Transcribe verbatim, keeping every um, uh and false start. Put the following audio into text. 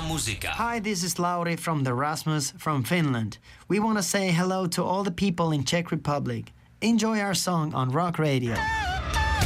muzika. Hi, this is Lauri from the Rasmus from Finland. We want to say hello to all the people in Czech Republic. Enjoy our song on Rock Radio.